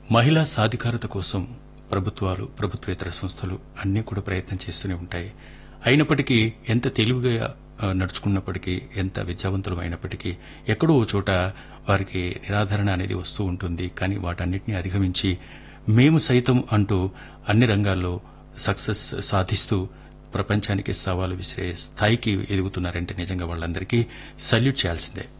మహిళా సాధికారత కోసం ప్రభుత్వాలు, ప్రభుత్వేతర సంస్థలు అన్నీ కూడా ప్రయత్నం చేస్తూనే ఉంటాయి. అయినప్పటికీ ఎంత తెలివిగా నడుచుకున్నప్పటికీ, ఎంత విద్యావంతులు అయినప్పటికీ ఎక్కడో ఓ చోట వారికి నిరాదరణ అనేది వస్తూ ఉంటుంది. కానీ వాటన్నిటినీ అధిగమించి మేము సైతం అంటూ అన్ని రంగాల్లో సక్సెస్ సాధిస్తూ ప్రపంచానికి సవాలు విసిరే స్థాయికి ఎదుగుతున్నారంటే నిజంగా వాళ్ళందరికీ సల్యూట్ చేయాల్సిందే.